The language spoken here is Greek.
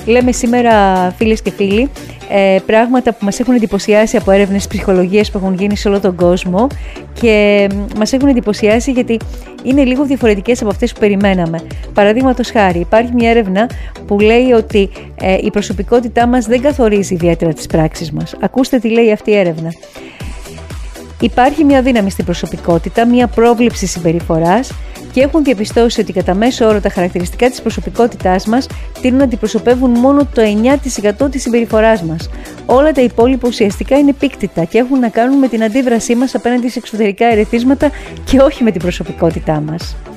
Λέμε σήμερα, φίλες και φίλοι, πράγματα που μας έχουν εντυπωσιάσει από έρευνες ψυχολογίας που έχουν γίνει σε όλο τον κόσμο και μας έχουν εντυπωσιάσει γιατί είναι λίγο διαφορετικές από αυτές που περιμέναμε. Παραδείγματος χάρη, υπάρχει μια έρευνα που λέει ότι η προσωπικότητά μας δεν καθορίζει ιδιαίτερα τις πράξεις μας. Ακούστε τι λέει αυτή η έρευνα. Υπάρχει μια δύναμη στην προσωπικότητα, μια πρόβλεψη συμπεριφοράς και έχουν διαπιστώσει ότι κατά μέσο όρο τα χαρακτηριστικά της προσωπικότητάς μας τείνουν να αντιπροσωπεύουν μόνο το 9% της συμπεριφοράς μας. Όλα τα υπόλοιπα ουσιαστικά είναι πίκτητα και έχουν να κάνουν με την αντίδρασή μας απέναντι σε εξωτερικά ερεθίσματα και όχι με την προσωπικότητά μας.